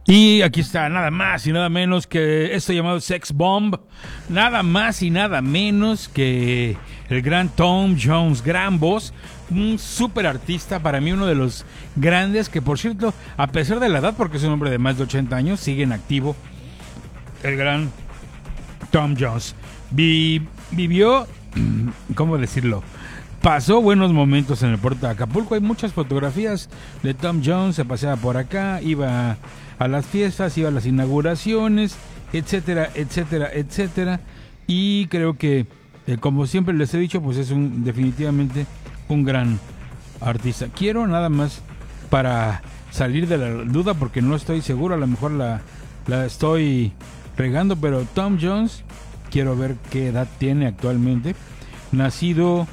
Y aquí está, nada más y nada menos que esto llamado Sex Bomb. Nada más y nada menos que el gran Tom Jones, gran voz, un súper artista, para mí uno de los grandes, que por cierto, a pesar de la edad, porque es un hombre de más de 80 años, sigue en activo, el gran Tom Jones. Vivió, ¿cómo decirlo? Pasó buenos momentos en el puerto de Acapulco. Hay muchas fotografías de Tom Jones. Se paseaba por acá, iba a las fiestas, iba a las inauguraciones, etcétera, etcétera, etcétera. Y creo que, como siempre les he dicho, pues es definitivamente un gran artista. Quiero nada más, para salir de la duda, porque no estoy seguro, a lo mejor la estoy regando, pero Tom Jones, quiero ver qué edad tiene actualmente. Nacido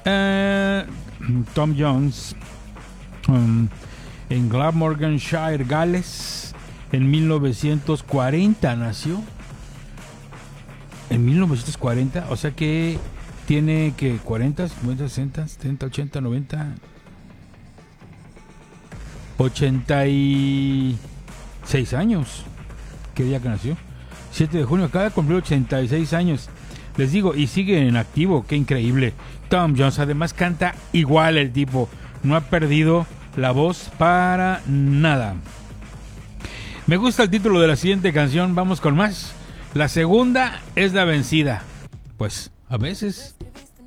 Tom Jones en Glamorganshire, Gales, en 1940 nació. En 1940, o sea que tiene que 40, 50, 60, 70, 80, 90, 86 años. ¿Qué día que nació? 7 de junio, acaba de cumplir 86 años. Les digo, y sigue en activo, qué increíble. Tom Jones, además canta igual el tipo, no ha perdido la voz para nada. Me gusta el título de la siguiente canción, vamos con más. La segunda es la vencida. Pues, a veces.